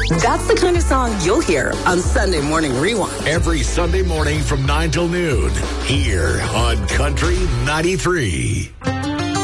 That's the kind of song you'll hear on Sunday Morning Rewind. Every Sunday morning from 9 till noon, here on Country 93.